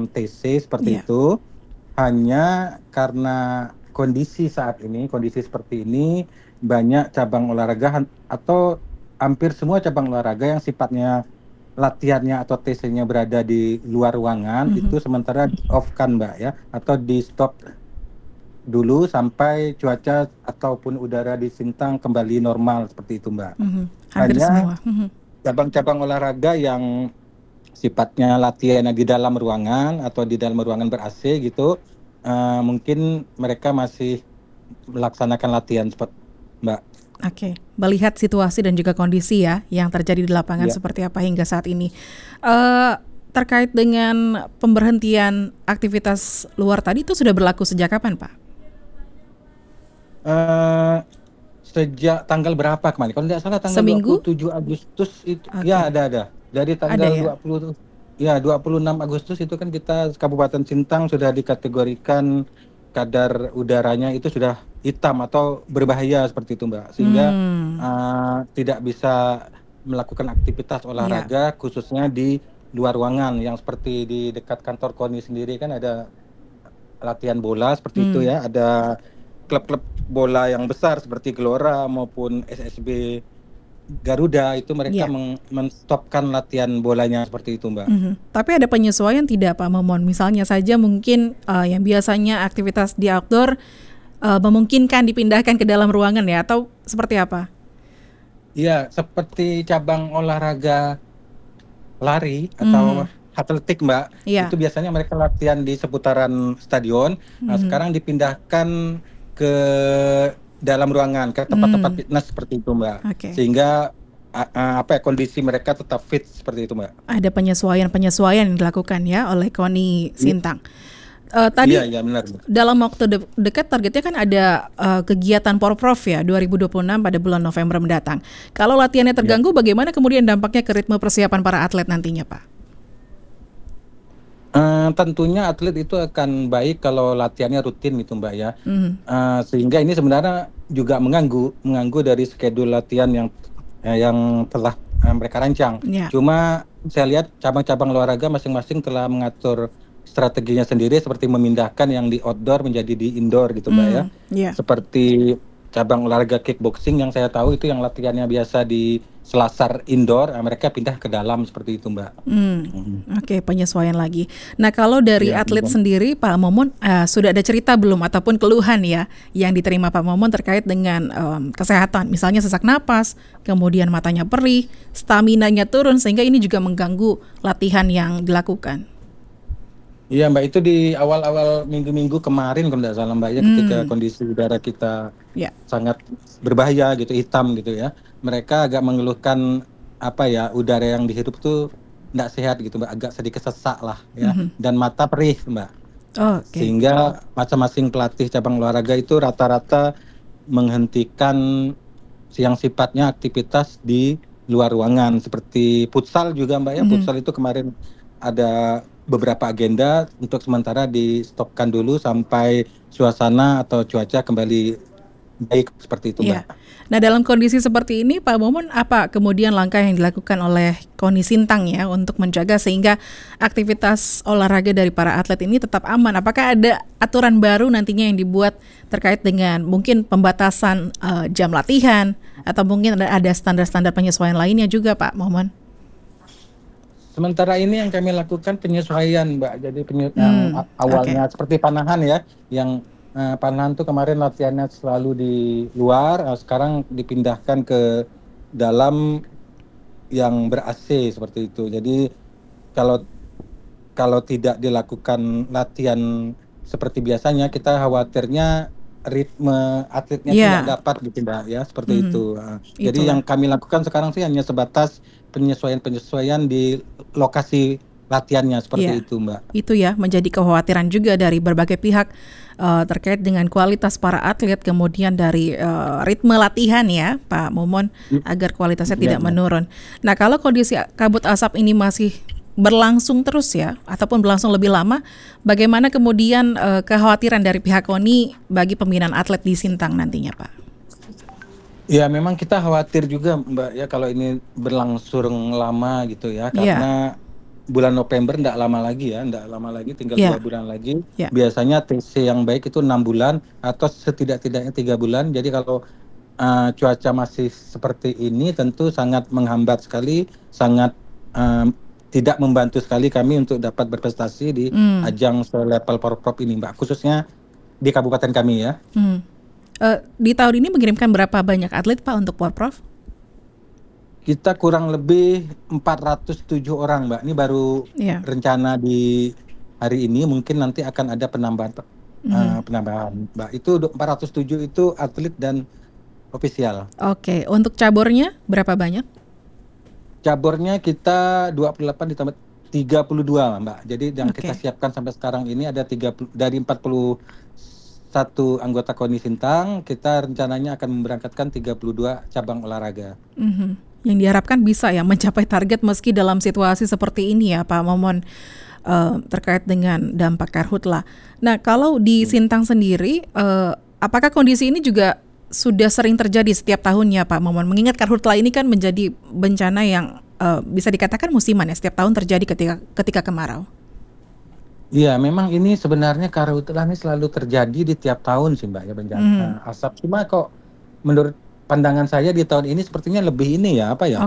semacam TC seperti Iya. itu. Hanya karena kondisi saat ini, kondisi seperti ini, banyak cabang olahraga atau hampir semua cabang olahraga yang sifatnya latihannya atau TC-nya berada di luar ruangan itu sementara off kan Mbak ya, atau di stop dulu sampai cuaca ataupun udara di Sintang kembali normal seperti itu Mbak. Hampir Hanya semua. cabang-cabang olahraga yang sifatnya latihan di dalam ruangan atau di dalam ruangan ber-AC gitu, mungkin mereka masih melaksanakan latihan Mbak. Oke, melihat situasi dan juga kondisi ya yang terjadi di lapangan Ya. seperti apa hingga saat ini. Terkait dengan pemberhentian aktivitas luar tadi itu sudah berlaku sejak kapan, Pak? Sejak tanggal berapa kemarin? Kalau tidak salah tanggal Seminggu? 27 Agustus itu. Ya, Oke, ada. Dari ada tanggal ya. 26 Agustus itu kan kita Kabupaten Sintang sudah dikategorikan kadar udaranya itu sudah hitam atau berbahaya seperti itu Mbak. Sehingga tidak bisa melakukan aktivitas Ya. olahraga khususnya di luar ruangan yang seperti di dekat kantor KONI sendiri kan ada latihan bola seperti itu ya, ada klub-klub bola yang besar seperti Gelora maupun SSB Garuda itu mereka Ya. menstopkan latihan bolanya seperti itu Mbak. Tapi ada penyesuaian tidak Pak Momon? Misalnya saja mungkin yang biasanya aktivitas di outdoor memungkinkan dipindahkan ke dalam ruangan ya, atau seperti apa? Iya, seperti cabang olahraga lari atau atletik Mbak, Iya. itu biasanya mereka latihan di seputaran stadion. Nah, sekarang dipindahkan ke dalam ruangan, ke tempat-tempat fitness seperti itu Mbak. Oke. Sehingga kondisi mereka tetap fit seperti itu Mbak. Ada penyesuaian yang dilakukan ya oleh KONI Sintang. Tadi Iya benar. dalam waktu dekat targetnya kan ada kegiatan Porprov ya 2026 pada bulan November mendatang. Kalau latihannya terganggu, bagaimana kemudian dampaknya ke ritme persiapan para atlet nantinya Pak? Tentunya atlet itu akan baik kalau latihannya rutin gitu Mbak ya. Sehingga ini sebenarnya juga mengganggu dari schedule latihan yang telah mereka rancang. Ya. Cuma saya lihat cabang-cabang olahraga masing-masing telah mengatur strateginya sendiri seperti memindahkan yang di outdoor menjadi di indoor gitu Mbak ya. Ya. Seperti cabang olahraga kickboxing yang saya tahu itu yang latihannya biasa di selasar indoor, mereka pindah ke dalam seperti itu Mbak. Oke, penyesuaian lagi. Nah, kalau dari Iya, atlet betul. sendiri Pak Momon sudah ada cerita belum ataupun keluhan ya yang diterima Pak Momon terkait dengan kesehatan, misalnya sesak napas, kemudian matanya perih, staminanya turun sehingga ini juga mengganggu latihan yang dilakukan. Iya Mbak, itu di awal-awal minggu-minggu kemarin kalau tidak salah Mbak ya, ketika kondisi udara kita Ya. sangat berbahaya gitu, hitam gitu ya. Mereka agak mengeluhkan udara yang dihirup tuh tidak sehat gitu Mbak, agak sedikit sesak lah ya, dan mata perih Mbak. Oke. Sehingga masing-masing pelatih cabang olahraga itu rata-rata menghentikan yang sifatnya aktivitas di luar ruangan seperti futsal juga Mbak ya. Futsal itu kemarin ada beberapa agenda untuk sementara di stopkan dulu sampai suasana atau cuaca kembali baik seperti itu Mbak. Iya. Nah, dalam kondisi seperti ini Pak Momon, apa kemudian langkah yang dilakukan oleh KONI Sintang ya untuk menjaga sehingga aktivitas olahraga dari para atlet ini tetap aman? Apakah ada aturan baru nantinya yang dibuat terkait dengan mungkin pembatasan jam latihan atau mungkin ada standar-standar penyesuaian lainnya juga Pak Momon? Sementara ini yang kami lakukan penyesuaian Mbak. Jadi yang awalnya seperti panahan ya, yang panahan tuh kemarin latihannya selalu di luar, sekarang dipindahkan ke dalam yang ber-AC seperti itu. Jadi kalau tidak dilakukan latihan seperti biasanya, kita khawatirnya ritme atletnya tidak dapat gitu Mbak ya, seperti itu. Jadi yang kami lakukan sekarang sih hanya sebatas penyesuaian di lokasi latihannya seperti itu Mbak. Itu ya menjadi kekhawatiran juga dari berbagai pihak terkait dengan kualitas para atlet, kemudian dari ritme latihan ya Pak Momon, agar kualitasnya tidak menurun. Nah, kalau kondisi kabut asap ini masih berlangsung terus ya, ataupun berlangsung lebih lama, bagaimana kemudian kekhawatiran dari pihak KONI bagi pembinaan atlet di Sintang nantinya Pak? Ya memang kita khawatir juga Mbak ya kalau ini berlangsung lama gitu ya, karena bulan November, nggak lama lagi ya, nggak lama lagi, tinggal Ya, 2 bulan lagi. ya. Biasanya TC yang baik itu 6 bulan atau setidak-tidaknya 3 bulan. Jadi kalau cuaca masih seperti ini, tentu sangat menghambat sekali, sangat tidak membantu sekali kami untuk dapat berprestasi di ajang selevel Porprov ini, Mbak. Khususnya di kabupaten kami ya. Di tahun ini mengirimkan berapa banyak atlet Pak untuk Porprov? Kita kurang lebih 407 orang, Mbak. Ini baru rencana di hari ini, mungkin nanti akan ada penambahan, Mbak. Itu 407 itu atlet dan ofisial. Oke, untuk cabornya berapa banyak? Cabornya kita 28 ditambah 32, Mbak. Jadi yang kita siapkan sampai sekarang ini ada 30 dari 41 anggota KONI Sintang, kita rencananya akan memberangkatkan 32 cabang olahraga. Yang diharapkan bisa ya mencapai target meski dalam situasi seperti ini ya Pak Momon, terkait dengan dampak karhutla. Nah, kalau di Sintang sendiri, apakah kondisi ini juga sudah sering terjadi setiap tahunnya Pak Momon? Mengingat karhutla ini kan menjadi bencana yang bisa dikatakan musiman ya, setiap tahun terjadi ketika kemarau. Iya, memang ini sebenarnya karhutla ini selalu terjadi di tiap tahun sih Mbak ya, bencana asap. Cuma kok menurut pandangan saya di tahun ini sepertinya lebih ini ya, apa ya?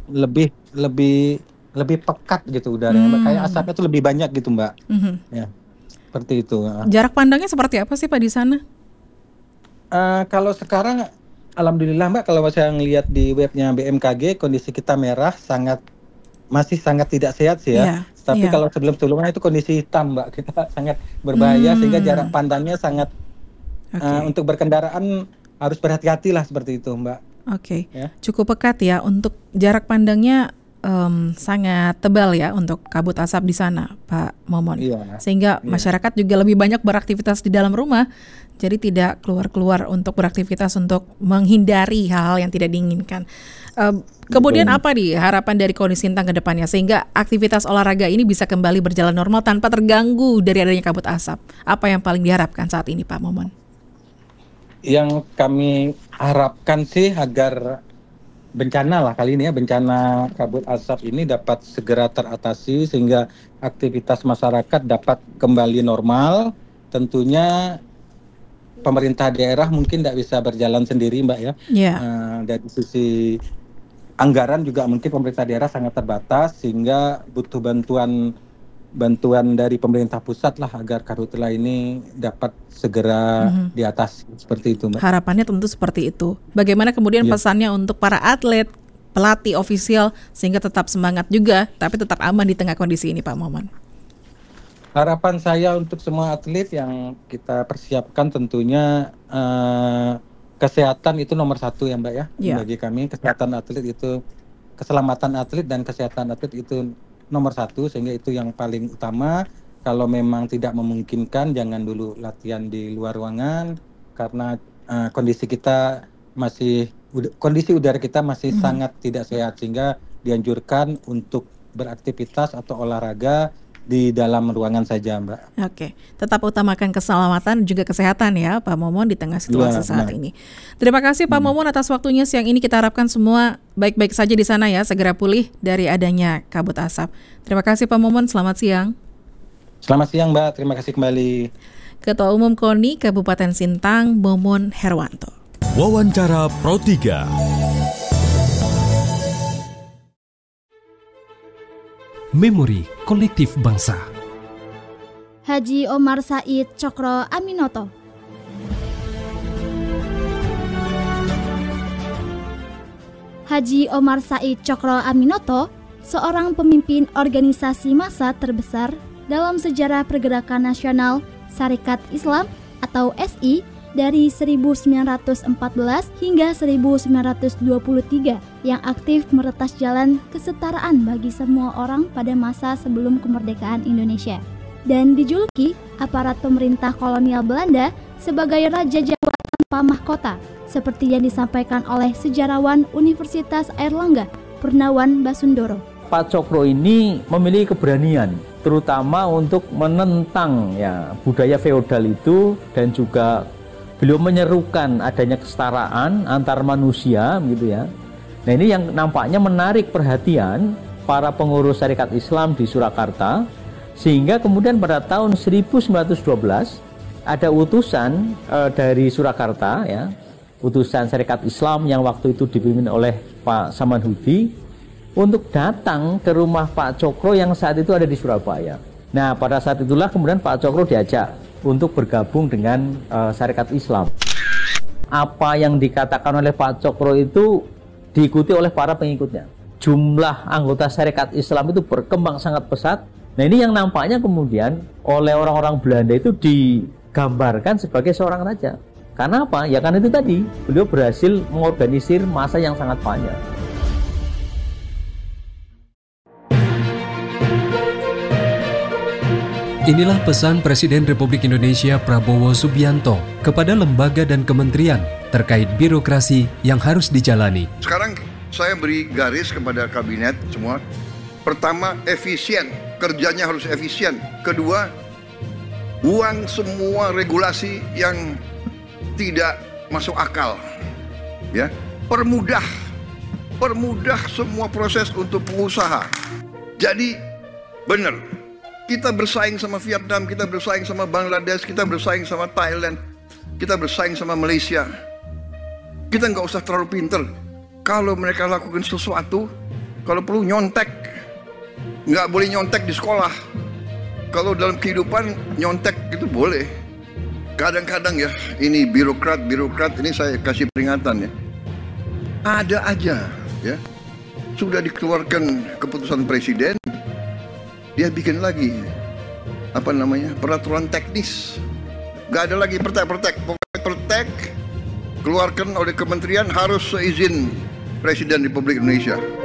Lebih pekat gitu udaranya, kayak asapnya tuh lebih banyak gitu, Mbak. Ya, seperti itu. Jarak pandangnya seperti apa sih Pak di sana? Kalau sekarang, alhamdulillah Mbak, kalau saya ngelihat di webnya BMKG, kondisi kita merah, masih sangat tidak sehat sih ya. Tapi kalau sebelum-sebelumnya itu kondisi hitam, Mbak, kita sangat berbahaya sehingga jarak pandangnya sangat untuk berkendaraan harus berhati-hati lah seperti itu, Mbak. Ya. Cukup pekat ya, untuk jarak pandangnya sangat tebal ya untuk kabut asap di sana, Pak Momon. Sehingga masyarakat juga lebih banyak beraktivitas di dalam rumah, jadi tidak keluar-keluar untuk beraktivitas untuk menghindari hal-hal yang tidak diinginkan. Kemudian apa nih harapan dari KONI Sintang ke depannya sehingga aktivitas olahraga ini bisa kembali berjalan normal tanpa terganggu dari adanya kabut asap? Apa yang paling diharapkan saat ini, Pak Momon? Yang kami harapkan sih agar bencana lah kali ini ya, bencana kabut asap ini dapat segera teratasi sehingga aktivitas masyarakat dapat kembali normal. Tentunya pemerintah daerah mungkin tidak bisa berjalan sendiri, Mbak ya. Dari sisi anggaran juga mungkin pemerintah daerah sangat terbatas sehingga butuh bantuan dari pemerintah pusat lah agar karhutla ini dapat segera diatasi, seperti itu, Mbak. Harapannya tentu seperti itu. Bagaimana kemudian pesannya untuk para atlet, pelatih, ofisial sehingga tetap semangat juga tapi tetap aman di tengah kondisi ini, Pak Momon? Harapan saya untuk semua atlet yang kita persiapkan tentunya kesehatan itu nomor satu ya Mbak ya. Bagi kami kesehatan atlet itu, keselamatan atlet dan kesehatan atlet itu nomor satu, sehingga itu yang paling utama. Kalau memang tidak memungkinkan jangan dulu latihan di luar ruangan karena kondisi udara kita masih sangat tidak sehat sehingga dianjurkan untuk beraktivitas atau olahraga di dalam ruangan saja, Mbak. Tetap utamakan keselamatan juga kesehatan ya Pak Momon di tengah situasi saat ini. Terima kasih Pak Momon atas waktunya siang ini. Kita harapkan semua baik-baik saja di sana ya, segera pulih dari adanya kabut asap. Terima kasih Pak Momon, selamat siang. Selamat siang Mbak, terima kasih kembali. Ketua Umum KONI Kabupaten Sintang, Momon Herwanto. Wawancara Pro 3. Memori Kolektif Bangsa. Haji Omar Said Cokro Aminoto. Haji Omar Said Cokro Aminoto, seorang pemimpin organisasi massa terbesar dalam sejarah Pergerakan Nasional Sarekat Islam atau SI dari 1914 hingga 1923 yang aktif meretas jalan kesetaraan bagi semua orang pada masa sebelum kemerdekaan Indonesia, dan dijuluki aparat pemerintah kolonial Belanda sebagai Raja Jawa tanpa mahkota, seperti yang disampaikan oleh sejarawan Universitas Airlangga Purnawan Basundoro. Pak Cokro ini memiliki keberanian, terutama untuk menentang ya budaya feodal itu, dan juga beliau menyerukan adanya kesetaraan antar manusia gitu ya. Nah, ini yang nampaknya menarik perhatian para pengurus syarikat Islam di Surakarta, sehingga kemudian pada tahun 1912 ada utusan dari Surakarta, ya, utusan syarikat Islam yang waktu itu dipimpin oleh Pak Samanhudi untuk datang ke rumah Pak Cokro yang saat itu ada di Surabaya. Nah, pada saat itulah kemudian Pak Cokro diajak untuk bergabung dengan syarikat Islam. Apa yang dikatakan oleh Pak Cokro itu diikuti oleh para pengikutnya. Jumlah anggota syarikat Islam itu berkembang sangat pesat. Nah, ini yang nampaknya kemudian oleh orang-orang Belanda itu digambarkan sebagai seorang raja. Karena apa? Ya karena itu tadi, beliau berhasil mengorganisir massa yang sangat banyak. Inilah pesan Presiden Republik Indonesia Prabowo Subianto kepada lembaga dan kementerian terkait birokrasi yang harus dijalani. Sekarang saya beri garis kepada kabinet semua. Pertama, efisien. Kerjanya harus efisien. Kedua, buang semua regulasi yang tidak masuk akal. Ya, permudah semua proses untuk pengusaha. Jadi, benar. Kita bersaing sama Vietnam, kita bersaing sama Bangladesh, kita bersaing sama Thailand, kita bersaing sama Malaysia. Kita nggak usah terlalu pinter. Kalau mereka lakukan sesuatu, kalau perlu nyontek, nggak boleh nyontek di sekolah. Kalau dalam kehidupan nyontek itu boleh. Kadang-kadang ya, ini birokrat ini saya kasih peringatan ya. Ada aja ya. Sudah dikeluarkan keputusan presiden, dia bikin lagi peraturan teknis. Gak ada lagi pertek. Pokoknya pertek keluarkan oleh kementerian harus seizin Presiden Republik Indonesia.